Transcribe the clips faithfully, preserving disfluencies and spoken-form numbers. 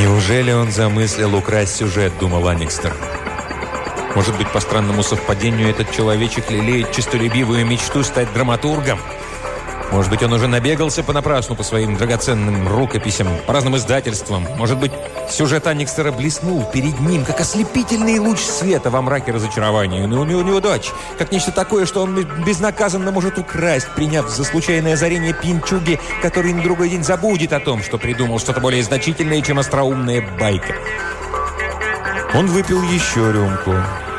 Неужели он замыслил украсть сюжет, думал Анникстер. Может быть, по странному совпадению этот человечек лелеет честолюбивую мечту стать драматургом? Может быть, он уже набегался понапрасну по своим драгоценным рукописям, по разным издательствам. Может быть, сюжет Анникстера блеснул перед ним, как ослепительный луч света во мраке разочарования. Но у него неудач, как нечто такое, что он безнаказанно может украсть, приняв за случайное озарение пьянчуги, который на другой день забудет о том, что придумал что-то более значительное, чем остроумная байка. Он выпил еще рюмку.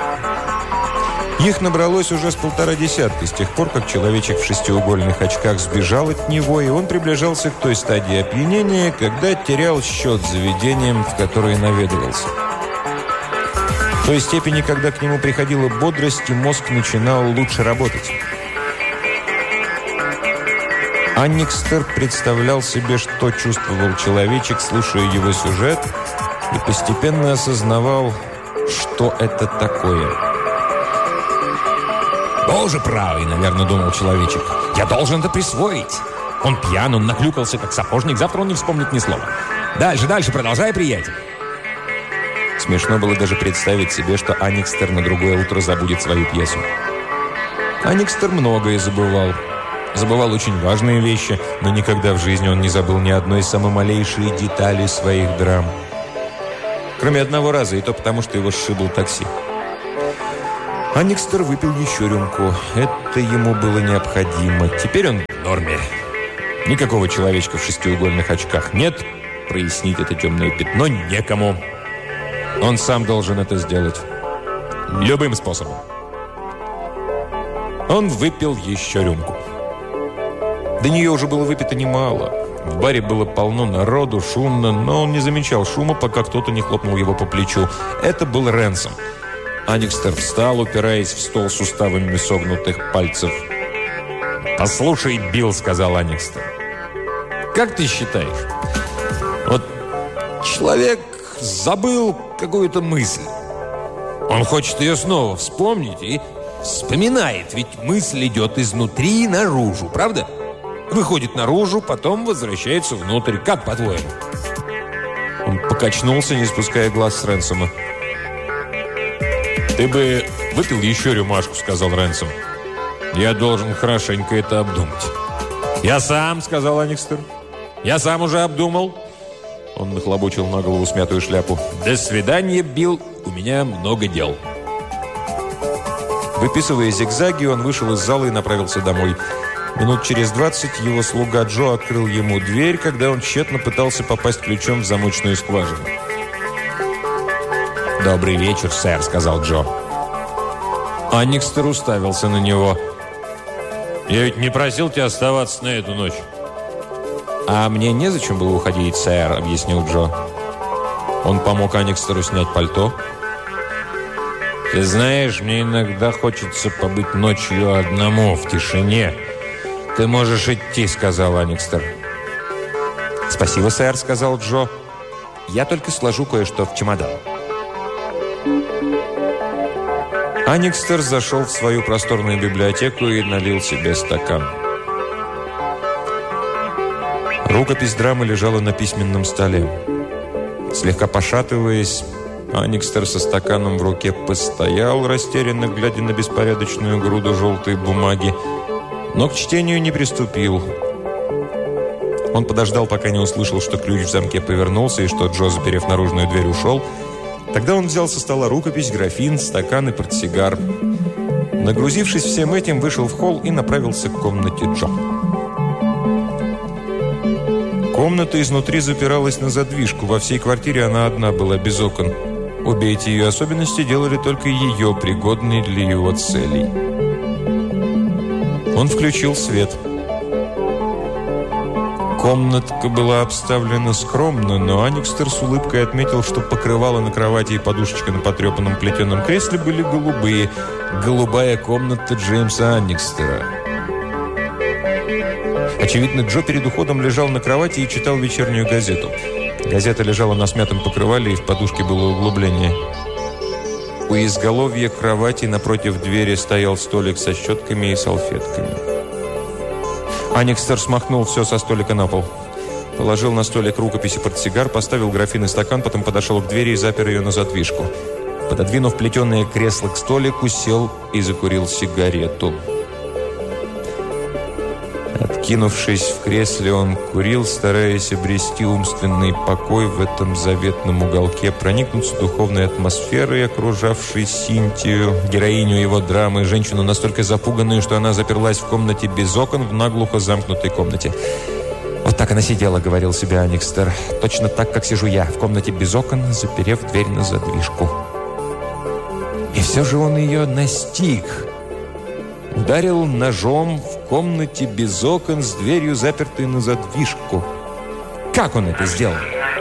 Их набралось уже с полтора десятка, с тех пор, как человечек в шестиугольных очках сбежал от него, и он приближался к той стадии опьянения, когда терял счет заведениям, в которые наведывался. В той степени, когда к нему приходила бодрость, и мозг начинал лучше работать. Анникстер представлял себе, что чувствовал человечек, слушая его сюжет, и постепенно осознавал, что это такое. «Боже правый, наверное, думал человечек. Я должен это присвоить. Он пьян, он наклюкался, как сапожник. Завтра он не вспомнит ни слова. Дальше, дальше, продолжай, приятель». Смешно было даже представить себе, что Анникстер на другое утро забудет свою пьесу. Анникстер многое забывал. Забывал очень важные вещи, но никогда в жизни он не забыл ни одной самой малейшей детали своих драм. Кроме одного раза, и то потому, что его сшибло такси. Анникстер выпил еще рюмку. Это ему было необходимо. Теперь он в норме. Никакого человечка в шестиугольных очках нет. Прояснить это темное пятно некому. Он сам должен это сделать. Любым способом. Он выпил еще рюмку. До нее уже было выпито немало. В баре было полно народу, шумно, но он не замечал шума, пока кто-то не хлопнул его по плечу. Это был Ренсом. Анникстер встал, упираясь в стол суставами согнутых пальцев. «Послушай, Билл», — сказал Анникстер, — «как ты считаешь, вот человек забыл какую-то мысль. Он хочет ее снова вспомнить и вспоминает, ведь мысль идет изнутри наружу, правда? Выходит наружу, потом возвращается внутрь. Как, по-твоему?» Он покачнулся, не спуская глаз с Ренсома. «Ты бы выпил еще рюмашку», — сказал Ренсом. «Я должен хорошенько это обдумать». «Я сам», — сказал Анникстер. «Я сам уже обдумал». Он нахлобучил на голову смятую шляпу. «До свидания, Билл. У меня много дел». Выписывая зигзаги, он вышел из зала и направился домой. Минут через двадцать его слуга Джо открыл ему дверь, когда он тщетно пытался попасть ключом в замочную скважину. «Добрый вечер, сэр», — сказал Джо. Анникстер уставился на него. «Я ведь не просил тебя оставаться на эту ночь». «А мне незачем было уходить, сэр», — объяснил Джо. Он помог Анникстеру снять пальто. «Ты знаешь, мне иногда хочется побыть ночью одному, в тишине. Ты можешь идти», — сказал Анникстер. «Спасибо, сэр», — сказал Джо. «Я только сложу кое-что в чемодан». Анникстер зашел в свою просторную библиотеку и налил себе стакан. Рукопись драмы лежала на письменном столе. Слегка пошатываясь, Анникстер со стаканом в руке постоял, растерянно глядя на беспорядочную груду желтой бумаги, но к чтению не приступил. Он подождал, пока не услышал, что ключ в замке повернулся и что Джо, заперев наружную дверь, ушел. Тогда он взял со стола рукопись, графин, стакан и портсигар. Нагрузившись всем этим, вышел в холл и направился к комнате Джо. Комната изнутри запиралась на задвижку. Во всей квартире она одна была, без окон. Обе эти ее особенности делали только ее пригодной для его целей. Он включил свет. Комнатка была обставлена скромно, но Анникстер с улыбкой отметил, что покрывало на кровати и подушечка на потрепанном плетеном кресле были голубые. Голубая комната Джеймса Анникстера. Очевидно, Джо перед уходом лежал на кровати и читал вечернюю газету. Газета лежала на смятом покрывале, и в подушке было углубление. У изголовья кровати напротив двери стоял столик со щетками и салфетками. Анникстер смахнул все со столика на пол. Положил на столик рукопись и портсигар, поставил графин и стакан, потом подошел к двери и запер ее на задвижку. Пододвинув плетеное кресло к столику, сел и закурил сигарету. Откинувшись в кресле, он курил, стараясь обрести умственный покой в этом заветном уголке, проникнуться духовной атмосферой, окружавшей Синтию, героиню его драмы, женщину настолько запуганную, что она заперлась в комнате без окон, в наглухо замкнутой комнате. «Вот так она сидела», — говорил себе Аникстер. «Точно так, как сижу я, в комнате без окон, заперев дверь на задвижку». И все же он ее настиг. Ударил ножом в комнате без окон с дверью, запертой на задвижку. Как он это сделал?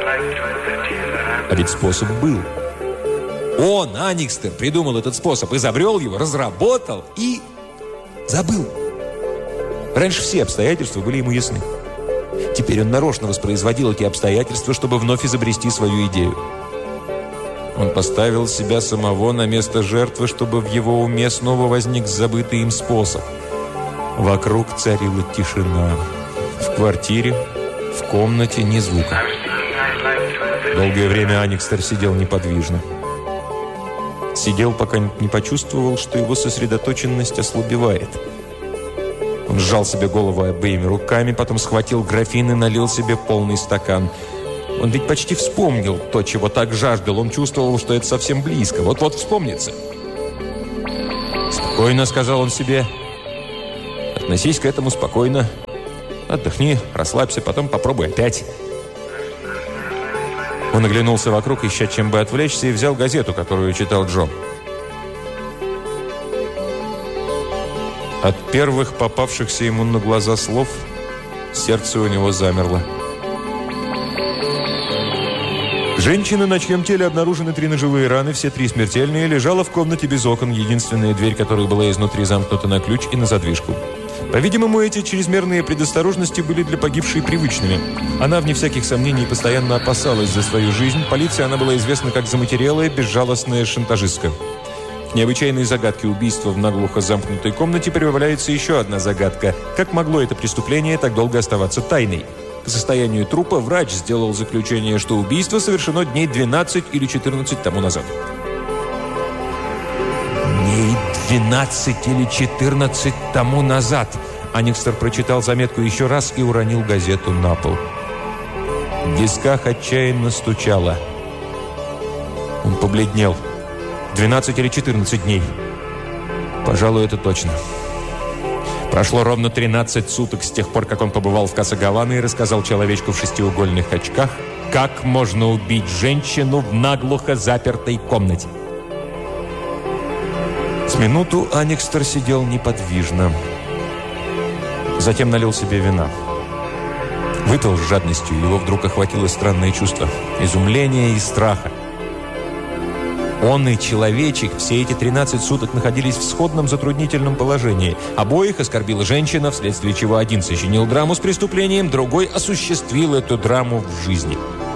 А ведь способ был. Он, Аникстер, придумал этот способ, изобрел его, разработал и забыл. Раньше все обстоятельства были ему ясны. Теперь он нарочно воспроизводил эти обстоятельства, чтобы вновь изобрести свою идею. Он поставил себя самого на место жертвы, чтобы в его уме снова возник забытый им способ. Вокруг царила тишина. В квартире, в комнате ни звука. Долгое время Аникстер сидел неподвижно. Сидел, пока не почувствовал, что его сосредоточенность ослабевает. Он сжал себе голову обеими руками, потом схватил графин и налил себе полный стакан. Он ведь почти вспомнил то, чего так жаждал. Он чувствовал, что это совсем близко. Вот-вот вспомнится. «Спокойно», — сказал он себе. «Относись к этому спокойно. Отдохни, расслабься, потом попробуй опять». Он оглянулся вокруг, ища чем бы отвлечься, и взял газету, которую читал Джо. От первых попавшихся ему на глаза слов сердце у него замерло. Женщина, на чьем теле обнаружены три ножевые раны, все три смертельные, лежала в комнате без окон, единственная дверь которой была изнутри замкнута на ключ и на задвижку. По-видимому, эти чрезмерные предосторожности были для погибшей привычными. Она, вне всяких сомнений, постоянно опасалась за свою жизнь. Полиции она была известна как заматерелая, безжалостная шантажистка. В необычайной загадке убийства в наглухо замкнутой комнате прибавляется еще одна загадка. Как могло это преступление так долго оставаться тайной? По состоянию трупа врач сделал заключение, что убийство совершено дней двенадцать или четырнадцать тому назад. Дней двенадцать или четырнадцать тому назад. Аникстер прочитал заметку еще раз и уронил газету на пол. В висках отчаянно стучало. Он побледнел. двенадцать или четырнадцать дней. Пожалуй, это точно. Прошло ровно тринадцать суток с тех пор, как он побывал в Каса-Гавана и рассказал человечку в шестиугольных очках, как можно убить женщину в наглухо запертой комнате. С минуту Аникстер сидел неподвижно. Затем налил себе вина. Выпил с жадностью, его вдруг охватило странное чувство изумления и страха. Он и человечек все эти тринадцать суток находились в сходном затруднительном положении. Обоих оскорбила женщина, вследствие чего один сочинил драму с преступлением, другой осуществил эту драму в жизни.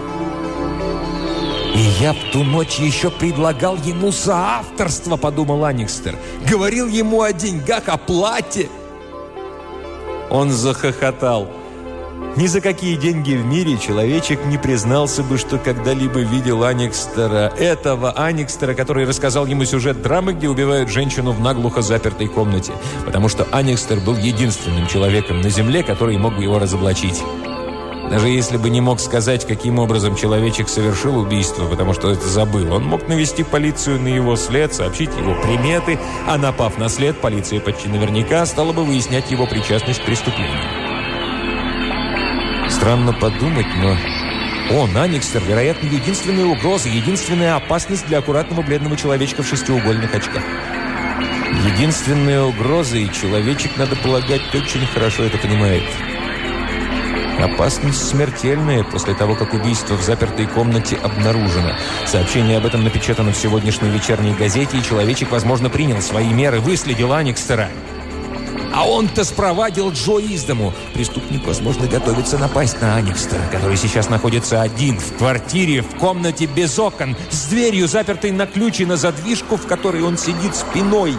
«И я в ту ночь еще предлагал ему соавторство», — подумал Аникстер. «Говорил ему о деньгах, о плате». Он захохотал. Ни за какие деньги в мире человечек не признался бы, что когда-либо видел Аникстера, этого Аникстера, который рассказал ему сюжет драмы, где убивают женщину в наглухо запертой комнате. Потому что Аникстер был единственным человеком на земле, который мог бы его разоблачить. Даже если бы не мог сказать, каким образом человечек совершил убийство, потому что это забыл, он мог навести полицию на его след, сообщить его приметы, а напав на след, полиция почти наверняка стала бы выяснять его причастность к преступлению. Странно подумать, но он, Аникстер, вероятно, единственная угроза, единственная опасность для аккуратного бледного человечка в шестиугольных очках. Единственная угроза, и человечек, надо полагать, очень хорошо это понимает. Опасность смертельная после того, как убийство в запертой комнате обнаружено. Сообщение об этом напечатано в сегодняшней вечерней газете, и человечек, возможно, принял свои меры, выследил Аникстера. А он-то спровадил Джо из дому. Преступник, возможно, готовится напасть на Аникстера, который сейчас находится один, в квартире, в комнате без окон, с дверью, запертой на ключ и на задвижку, в которой он сидит спиной.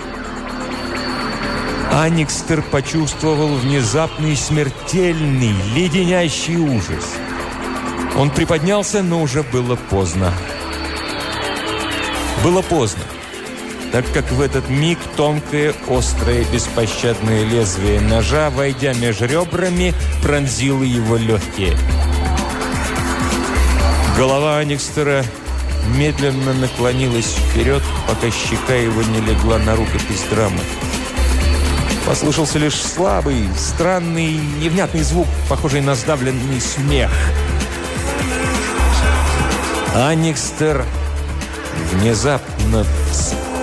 Аникстер почувствовал внезапный, смертельный, леденящий ужас. Он приподнялся, но уже было поздно. Было поздно, так как в этот миг тонкое, острое, беспощадное лезвие ножа, войдя между ребрами, пронзило его легкие. Голова Аникстера медленно наклонилась вперед, пока щека его не легла на рукопись драмы. Послышался лишь слабый, странный, невнятный звук, похожий на сдавленный смех. Аникстер внезапно вспомнил